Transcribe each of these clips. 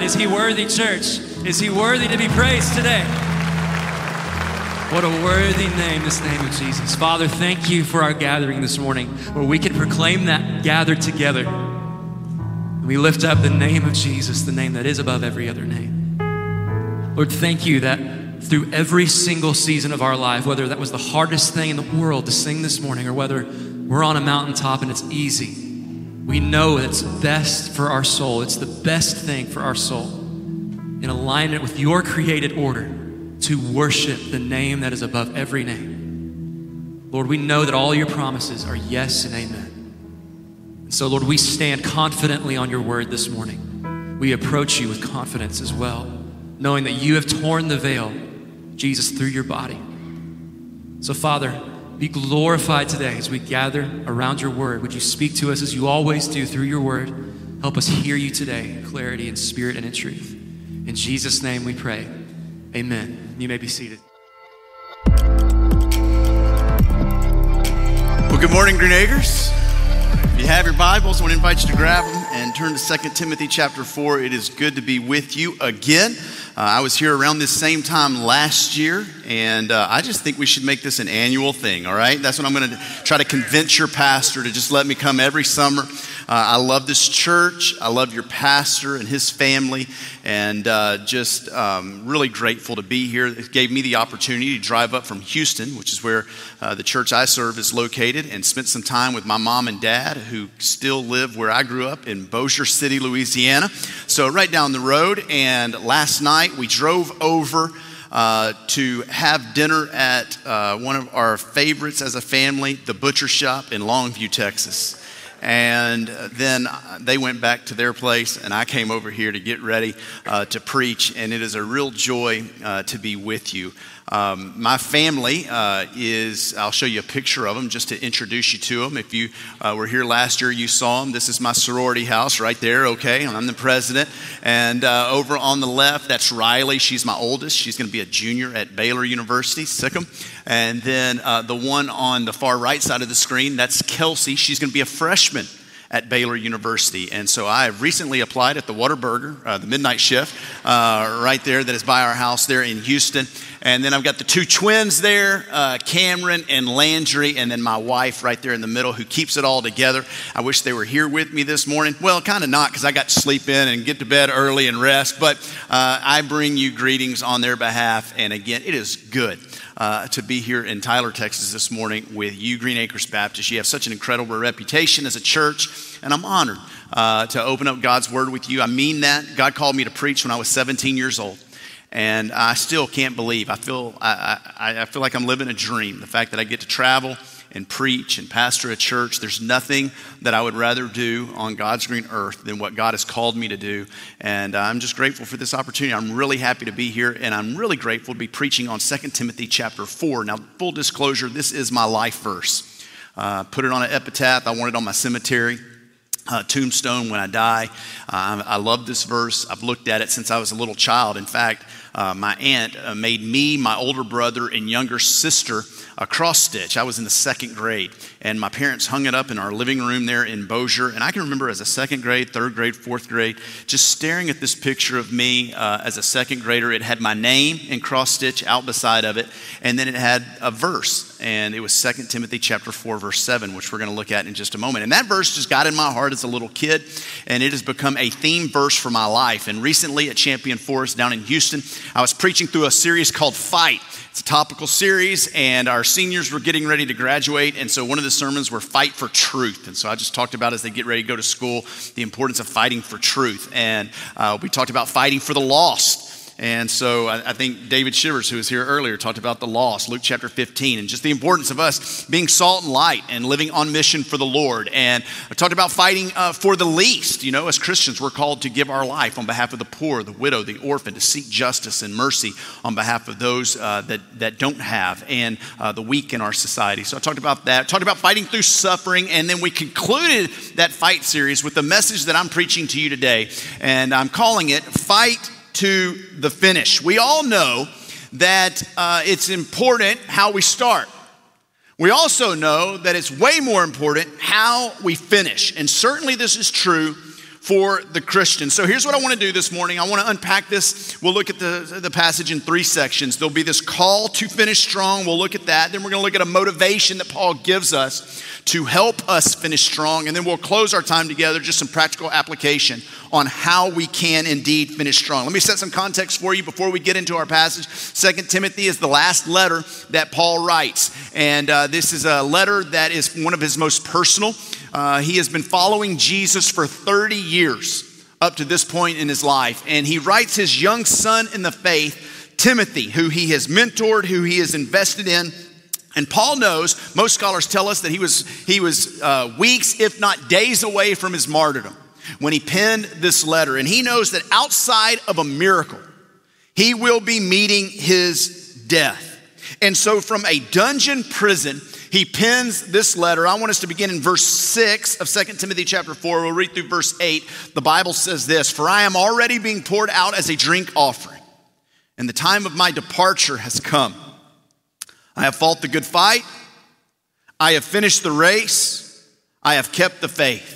Is he worthy, church? Is he worthy to be praised today? What a worthy name, this name of Jesus. Father, thank you for our gathering this morning where we can proclaim that gathered together. We lift up the name of Jesus, the name that is above every other name. Lord, thank you that through every single season of our life, whether that was the hardest thing in the world to sing this morning or whether we're on a mountaintop and it's easy, we know it's best for our soul. It's the best thing for our soul in alignment with your created order to worship the name that is above every name. Lord, we know that all your promises are yes and amen. And so, Lord, we stand confidently on your word this morning. We approach you with confidence as well, knowing that you have torn the veil, Jesus, through your body. So, Father, be glorified today as we gather around your word. Would you speak to us as you always do through your word? Help us hear you today in clarity, in spirit, and in truth. In Jesus' name we pray. Amen. You may be seated. Well, good morning, Green Acres. If you have your Bibles, I want to invite you to grab them and turn to 2 Timothy chapter 4. It is good to be with you again. I was here around this same time last year, and I just think we should make this an annual thing, all right? That's what I'm going to try to convince your pastor to just let me come every summer. I love this church. I love your pastor and his family, and just really grateful to be here. It gave me the opportunity to drive up from Houston, which is where the church I serve is located, and spent some time with my mom and dad, who still live where I grew up in Bossier City, Louisiana. So right down the road, and last night we drove over to have dinner at one of our favorites as a family, the Butcher Shop in Longview, Texas. And then they went back to their place, and I came over here to get ready to preach, and it is a real joy to be with you. My family I'll show you a picture of them just to introduce you to them. If you were here last year, you saw them. This is my sorority house right there, okay? I'm the president. And over on the left, that's Riley. She's my oldest. She's going to be a junior at Baylor University, Sikkim. And then the one on the far right side of the screen, that's Kelsey. She's going to be a freshman at Baylor University. And so I have recently applied at the Whataburger, the midnight shift, right there that is by our house there in Houston. And then I've got the two twins there, Cameron and Landry, and then my wife right there in the middle who keeps it all together. I wish they were here with me this morning. Well, kind of not, because I got to sleep in and get to bed early and rest. But I bring you greetings on their behalf. And again, it is good to be here in Tyler, Texas this morning with you, Green Acres Baptist. You have such an incredible reputation as a church, and I'm honored to open up God's Word with you. I mean that. God called me to preach when I was 17 years old. And I still can't believe. I feel like I'm living a dream. The fact that I get to travel and preach and pastor a church. There's nothing that I would rather do on God's green earth than what God has called me to do. And I'm just grateful for this opportunity. I'm really happy to be here, and I'm really grateful to be preaching on 2 Timothy chapter 4. Now, full disclosure, this is my life verse. Put it on an epitaph. I want it on my cemetery tombstone when I die. I love this verse. I've looked at it since I was a little child. In fact, my aunt made me, my older brother, and younger sister a cross stitch. I was in the second grade, and my parents hung it up in our living room there in Bossier. And I can remember as a second grade, third grade, fourth grade, just staring at this picture of me as a second grader. It had my name in cross stitch out beside of it, and then it had a verse, and it was 2 Timothy chapter 4, verse 7, which we're going to look at in just a moment. And that verse just got in my heart as a little kid, and it has become a theme verse for my life. And recently at Champion Forest down in Houston, I was preaching through a series called Fight. It's a topical series, and our seniors were getting ready to graduate, and so one of the sermons were Fight for Truth. And so I just talked about, as they get ready to go to school, the importance of fighting for truth. And we talked about fighting for the lost. And so I think David Shivers, who was here earlier, talked about the lost, Luke chapter 15, and just the importance of us being salt and light and living on mission for the Lord. And I talked about fighting for the least. You know, as Christians, we're called to give our life on behalf of the poor, the widow, the orphan, to seek justice and mercy on behalf of those that don't have, and the weak in our society. So I talked about that, talked about fighting through suffering, and then we concluded that fight series with the message that I'm preaching to you today, and I'm calling it Fight to the Finish. We all know that it's important how we start. We also know that it's way more important how we finish. And certainly this is true for the Christian. So here's what I want to do this morning. I want to unpack this. We'll look at the passage in 3 sections. There'll be this call to finish strong. We'll look at that. Then we're going to look at a motivation that Paul gives us to help us finish strong. And then we'll close our time together, just some practical application on how we can indeed finish strong. Let me set some context for you before we get into our passage. 2 Timothy is the last letter that Paul writes. And this is a letter that is one of his most personal. He has been following Jesus for 30 years up to this point in his life. And he writes his young son in the faith, Timothy, who he has mentored, who he has invested in. And Paul knows, most scholars tell us that he was weeks, if not days away from his martyrdom when he penned this letter. And he knows that outside of a miracle, he will be meeting his death. And so from a dungeon prison, he pens this letter. I want us to begin in verse 6 of 2 Timothy chapter 4. We'll read through verse 8. The Bible says this, "For I am already being poured out as a drink offering, and the time of my departure has come. I have fought the good fight. I have finished the race. I have kept the faith.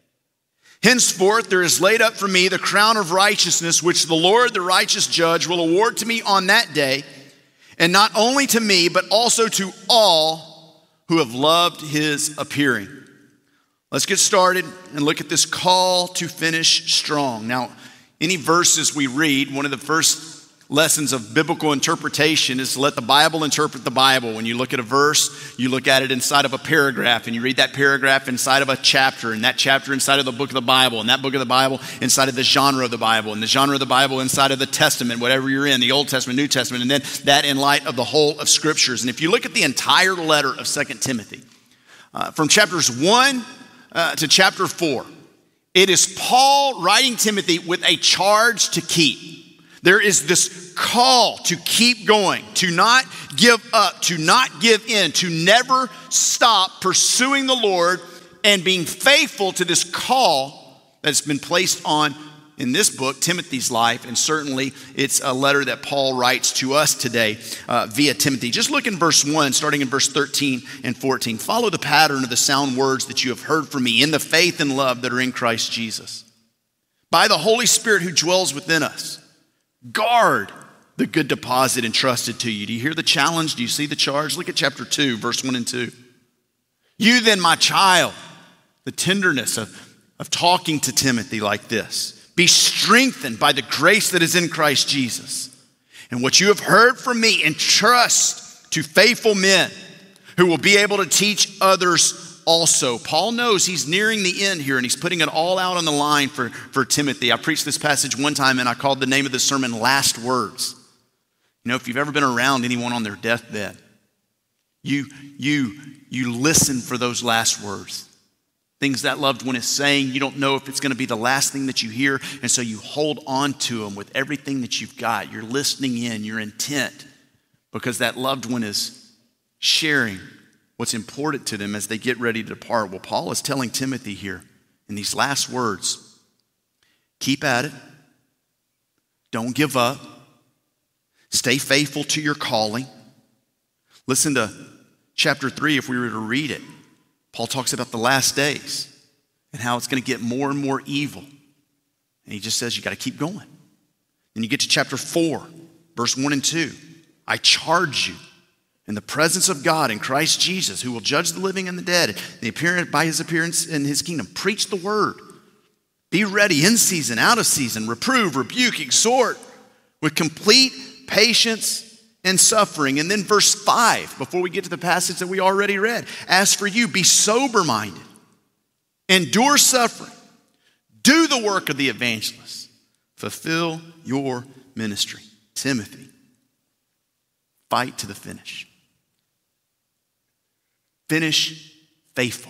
Henceforth there is laid up for me the crown of righteousness, which the Lord, the righteous judge, will award to me on that day, and not only to me, but also to all who have loved his appearing." Let's get started and look at this call to finish strong. Now, any verses we read, one of the first lessons of biblical interpretation is to let the Bible interpret the Bible. When you look at a verse, you look at it inside of a paragraph, and you read that paragraph inside of a chapter, and that chapter inside of the book of the Bible, and that book of the Bible inside of the genre of the Bible, and the genre of the Bible inside of the Testament, whatever you're in, the Old Testament, New Testament, and then that in light of the whole of Scriptures. And if you look at the entire letter of 2 Timothy, from chapters 1 to chapter 4, it is Paul writing Timothy with a charge to keep. There is this call to keep going, to not give up, to not give in, to never stop pursuing the Lord and being faithful to this call that's been placed on, in this book, Timothy's life. And certainly it's a letter that Paul writes to us today via Timothy. Just look in verse 1, starting in verse 13 and 14. "Follow the pattern of the sound words that you have heard from me in the faith and love that are in Christ Jesus. By the Holy Spirit who dwells within us, guard the good deposit entrusted to you." Do you hear the challenge? Do you see the charge? Look at chapter 2, verse 1 and 2. "You then, my child," the tenderness of talking to Timothy like this, "be strengthened by the grace that is in Christ Jesus. And what you have heard from me, entrust to faithful men who will be able to teach others also." Paul knows he's nearing the end here, and he's putting it all out on the line for Timothy. I preached this passage one time, and I called the name of the sermon "Last Words." You know, if you've ever been around anyone on their deathbed, you listen for those last words. Things that loved one is saying, you don't know if it's going to be the last thing that you hear, and so you hold on to them with everything that you've got. You're listening in, you're intent, because that loved one is sharing what's important to them as they get ready to depart. Well, Paul is telling Timothy here in these last words, keep at it. Don't give up. Stay faithful to your calling. Listen to chapter 3 if we were to read it. Paul talks about the last days and how it's going to get more and more evil. And he just says you got to keep going. Then you get to chapter 4, verse 1 and 2. "I charge you in the presence of God in Christ Jesus, who will judge the living and the dead, by his appearance in his kingdom. Preach the word. Be ready in season, out of season. Reprove, rebuke, exhort with complete patience and suffering." And then verse 5, before we get to the passage that we already read. "As for you, be sober-minded. Endure suffering. Do the work of the evangelist. Fulfill your ministry." Timothy, fight to the finish. Finish faithful.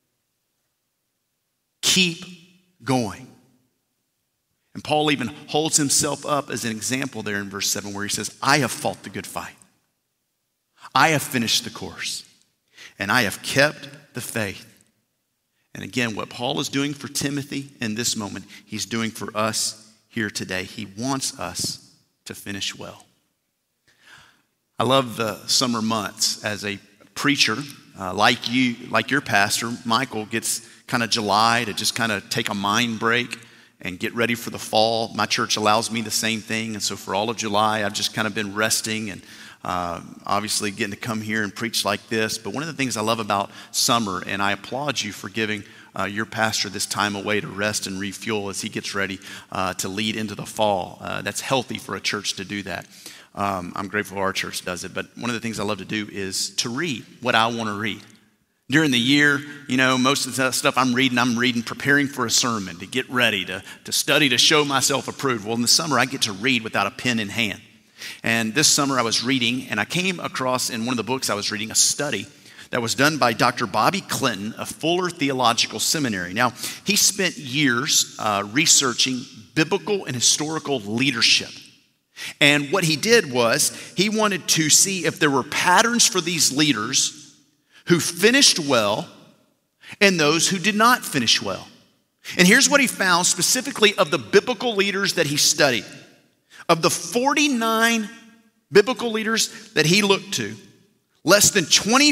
Keep going. And Paul even holds himself up as an example there in verse 7 where he says, "I have fought the good fight. I have finished the course. And I have kept the faith." And again, what Paul is doing for Timothy in this moment, he's doing for us here today. He wants us to finish well. I love the summer months. As a preacher, like your pastor, Michael, gets kind of July to just kind of take a mind break and get ready for the fall. My church allows me the same thing. And so for all of July, I've just kind of been resting and obviously getting to come here and preach like this. But one of the things I love about summer, and I applaud you for giving your pastor this time away to rest and refuel as he gets ready to lead into the fall. That's healthy for a church to do that. I'm grateful our church does it. But one of the things I love to do is to read what I want to read. During the year, most of the stuff I'm reading preparing for a sermon, to get ready, to study, to show myself approved. Well, in the summer, I get to read without a pen in hand. And this summer I was reading, and I came across in one of the books I was reading a study that was done by Dr. Bobby Clinton of Fuller Theological Seminary. Now, he spent years researching biblical and historical leadership. And what he did was he wanted to see if there were patterns for these leaders who finished well and those who did not finish well. And here's what he found specifically of the biblical leaders that he studied. Of the 49 biblical leaders that he looked to, less than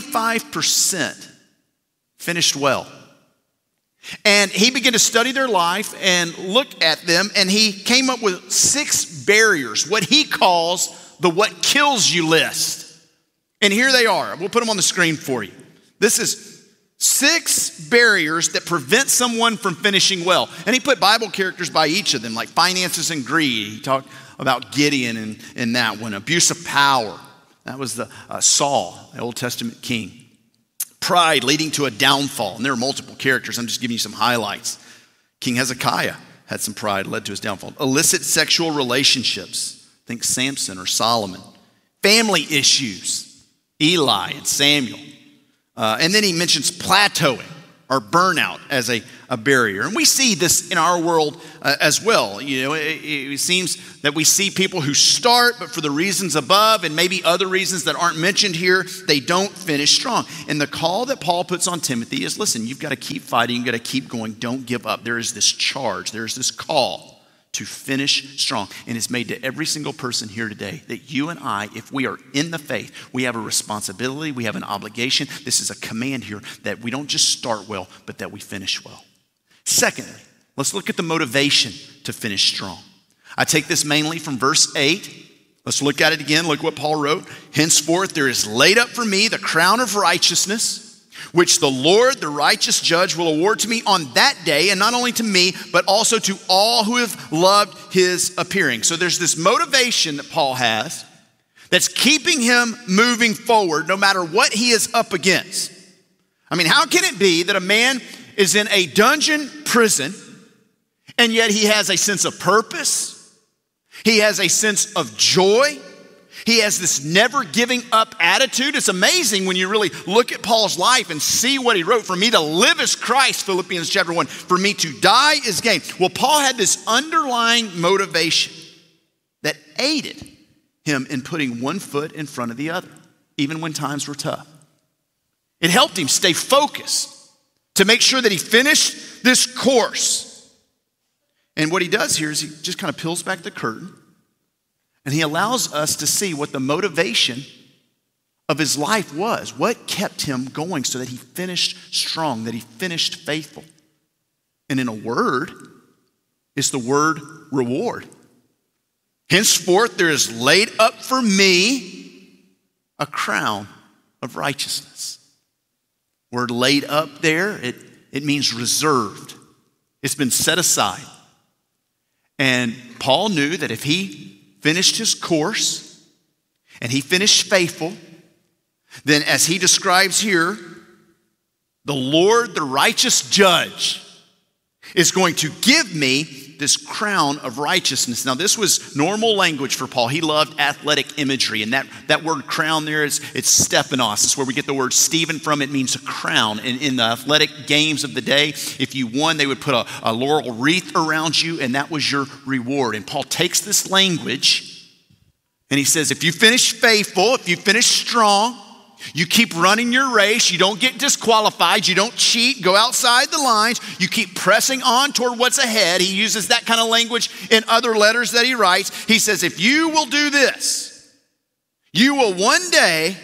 25% finished well. And he began to study their life and look at them, and he came up with 6 barriers, what he calls the what kills you list. And here they are. We'll put them on the screen for you. This is 6 barriers that prevent someone from finishing well. And he put Bible characters by each of them, like finances and greed. He talked about Gideon in that one. Abuse of power. That was the Saul, the Old Testament king. Pride leading to a downfall. And there are multiple characters. I'm just giving you some highlights. King Hezekiah had some pride, led to his downfall. Illicit sexual relationships. Think Samson or Solomon. Family issues. Eli and Samuel. And then he mentions plateauing or burnout as a barrier. And we see this in our world as well. It seems that we see people who start, but for the reasons above and maybe other reasons that aren't mentioned here, they don't finish strong. And the call that Paul puts on Timothy is, listen, you've got to keep fighting. You've got to keep going. Don't give up. There is this charge. There is this call to finish strong. And it's made to every single person here today that you and I, if we are in the faith, we have a responsibility, we have an obligation. This is a command here that we don't just start well, but that we finish well. Secondly, let's look at the motivation to finish strong. I take this mainly from verse 8. Let's look at it again. Look what Paul wrote. Henceforth there is laid up for me the crown of righteousness, which the Lord, the righteous judge, will award to me on that day, and not only to me, but also to all who have loved his appearing. So there's this motivation that Paul has that's keeping him moving forward no matter what he is up against. I mean, how can it be that a man is in a dungeon prison and yet he has a sense of purpose? He has a sense of joy. He has this never giving up attitude. It's amazing when you really look at Paul's life and see what he wrote. For me to live is Christ, Philippians chapter 1. For me to die is gain. Well, Paul had this underlying motivation that aided him in putting one foot in front of the other, even when times were tough. It helped him stay focused to make sure that he finished this course. And what he does here is he just kind of peels back the curtain. And he allows us to see what the motivation of his life was. What kept him going so that he finished strong, that he finished faithful. And in a word, it's the word reward. Henceforth there is laid up for me a crown of righteousness. Word laid up there, it means reserved. It's been set aside. And Paul knew that if he finished his course, and he finished faithful, then as he describes here, the Lord, the righteous judge, is going to give me this crown of righteousness. Now, this was normal language for Paul. He loved athletic imagery, and that word crown there it's Stephanos. It's where we get the word Stephen from. It means a crown. And in the athletic games of the day, if you won, they would put a laurel wreath around you, and that was your reward. And Paul takes this language, and he says, if you finish faithful, if you finish strong, you keep running your race. You don't get disqualified. You don't cheat, go outside the lines. You keep pressing on toward what's ahead. He uses that kind of language in other letters that he writes. He says, if you will do this, you will one day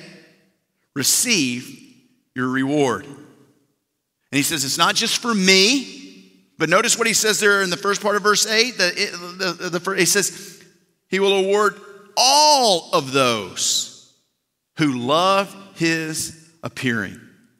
receive your reward. And he says, it's not just for me, But notice what he says there in the first part of verse 8. He says, he will award all of those who love his appearing.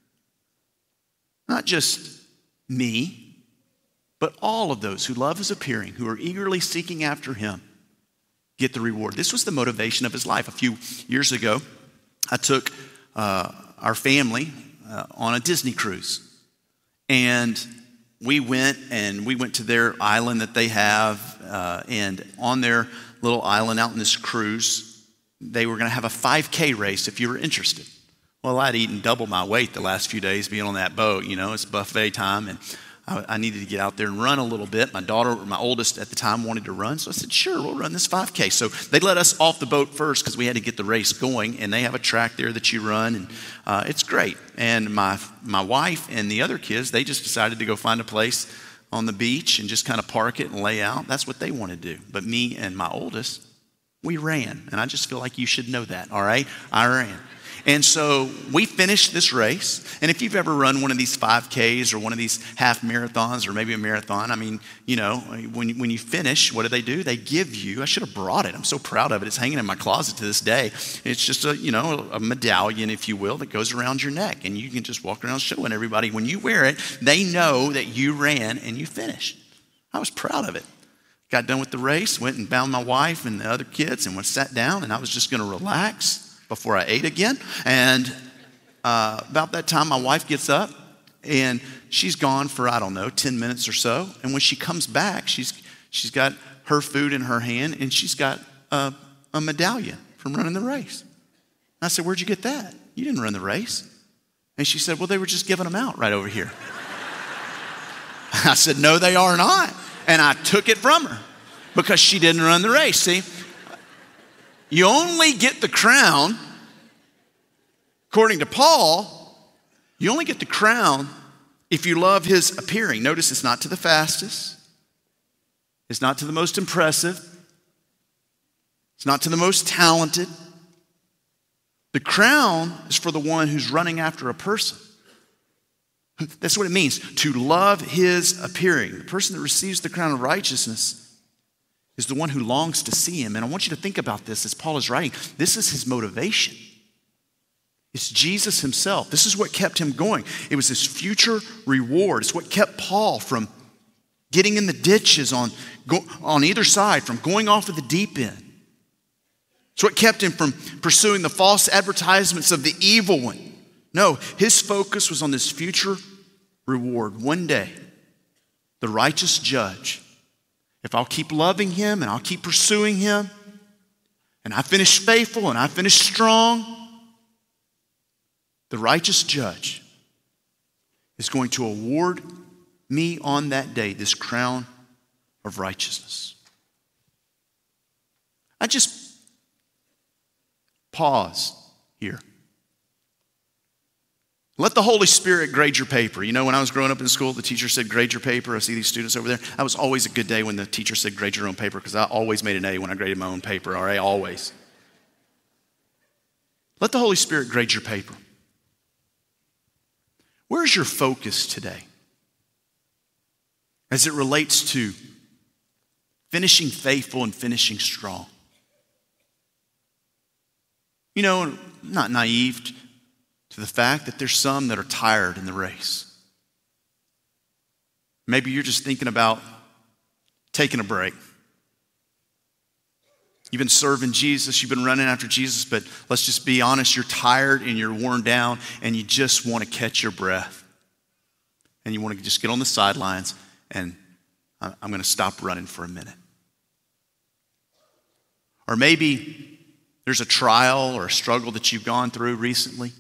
Not just me, but all of those who love his appearing, who are eagerly seeking after him, get the reward. This was the motivation of his life. A few years ago, I took our family on a Disney cruise. And we went to their island that they have. And on their little island out in this cruise, they were going to have a 5K race if you were interested. Well, I'd eaten double my weight the last few days being on that boat. You know, it's buffet time, and I needed to get out there and run a little bit. My oldest at the time, wanted to run, so I said, sure, we'll run this 5K. So they let us off the boat first because we had to get the race going, and they have a track there that you run, and it's great. And my wife and the other kids, they just decided to go find a place on the beach and just kind of park it and lay out. That's what they want to do. But me and my oldest, we ran, and I just feel like you should know that, all right? I ran. And so we finished this race. And if you've ever run one of these 5Ks or one of these half marathons or maybe a marathon, I mean, you know, when you finish, what do? They give you, I should have brought it. I'm so proud of it. It's hanging in my closet to this day. It's just a medallion, if you will, that goes around your neck. And you can just walk around showing everybody. When you wear it, they know that you ran and you finished. I was proud of it. Got done with the race, went and found my wife and the other kids and sat down, and I was just going to relax before I ate again. And about that time, my wife gets up, and she's gone for, 10 minutes or so. And when she comes back, she's got her food in her hand, and she's got a medallion from running the race. And I said, where'd you get that? You didn't run the race. And she said, well, they were just giving them out right over here. I said, no, they are not. And I took it from her because she didn't run the race. See? You only get the crown, according to Paul, you only get the crown if you love his appearing. Notice it's not to the fastest. It's not to the most impressive. It's not to the most talented. The crown is for the one who's running after a person. That's what it means, to love his appearing. The person that receives the crown of righteousness is the one who longs to see him. And I want you to think about this as Paul is writing. This is his motivation. It's Jesus himself. This is what kept him going. It was his future reward. It's what kept Paul from getting in the ditches on either side, from going off of the deep end. It's what kept him from pursuing the false advertisements of the evil one. No, his focus was on this future reward. One day, the righteous judge, if I'll keep loving him and I'll keep pursuing him, and I finish faithful and I finish strong, the righteous judge is going to award me on that day this crown of righteousness. I just pause here. Let the Holy Spirit grade your paper. You know, when I was growing up in school, the teacher said, grade your paper. I see these students over there. That was always a good day when the teacher said, grade your own paper, because I always made an A when I graded my own paper, all right? Always. Let the Holy Spirit grade your paper. Where's your focus today as it relates to finishing faithful and finishing strong? You know, I'm not naive to the fact that there's some that are tired in the race. Maybe you're just thinking about taking a break. You've been serving Jesus, you've been running after Jesus, but let's just be honest, you're tired and you're worn down and you just want to catch your breath. And you want to just get on the sidelines and I'm going to stop running for a minute. Or maybe there's a trial or a struggle that you've gone through recently.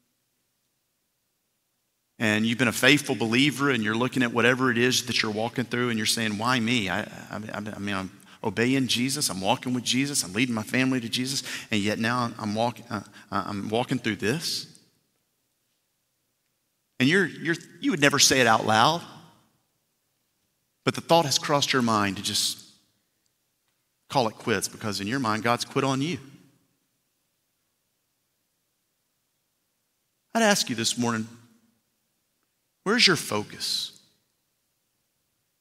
And you've been a faithful believer and you're looking at whatever it is that you're walking through and you're saying, why me? I mean, I'm obeying Jesus. I'm walking with Jesus. I'm leading my family to Jesus. And yet now I'm walking through this. And you would never say it out loud. But the thought has crossed your mind to just call it quits because in your mind, God's quit on you. I'd ask you this morning, where's your focus?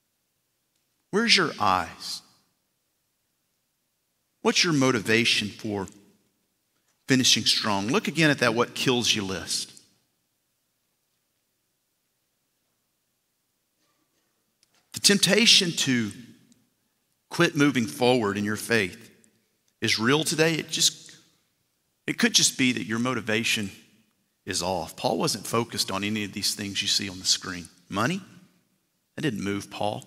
Where's your eyes? What's your motivation for finishing strong? Look again at that what kills you list. The temptation to quit moving forward in your faith is real today. It could just be that your motivation is off. Paul wasn't focused on any of these things you see on the screen. Money? That didn't move Paul.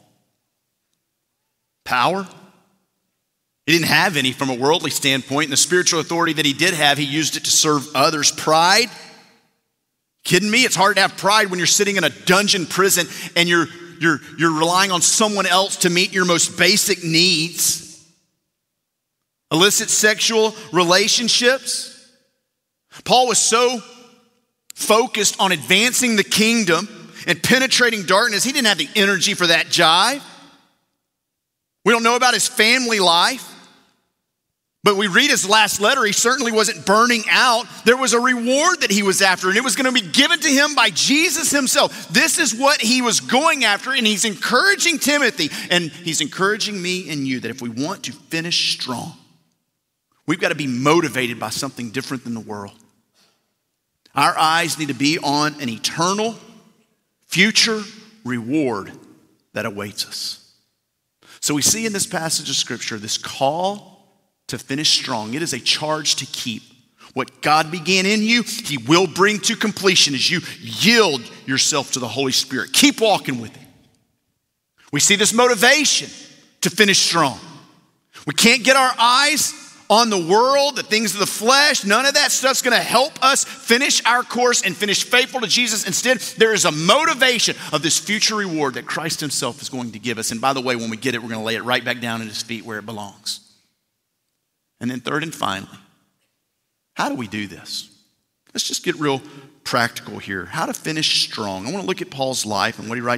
Power? He didn't have any from a worldly standpoint, and the spiritual authority that he did have, he used it to serve others. Pride? Kidding me? It's hard to have pride when you're sitting in a dungeon prison and you're relying on someone else to meet your most basic needs. Illicit sexual relationships. Paul was so focused on advancing the kingdom and penetrating darkness, he didn't have the energy for that jive. We don't know about his family life, but we read his last letter, he certainly wasn't burning out. There was a reward that he was after, and it was going to be given to him by Jesus himself. This is what he was going after, and he's encouraging Timothy, and he's encouraging me and you that if we want to finish strong, we've got to be motivated by something different than the world. Our eyes need to be on an eternal, future reward that awaits us. So we see in this passage of Scripture this call to finish strong. It is a charge to keep. What God began in you, he will bring to completion as you yield yourself to the Holy Spirit. Keep walking with him. We see this motivation to finish strong. We can't get our eyes on the world, the things of the flesh. None of that stuff's going to help us finish our course and finish faithful to Jesus. Instead, there is a motivation of this future reward that Christ himself is going to give us. And by the way, when we get it, we're going to lay it right back down at his feet where it belongs. And then third and finally, how do we do this? Let's just get real practical here. How to finish strong. I want to look at Paul's life and what he writes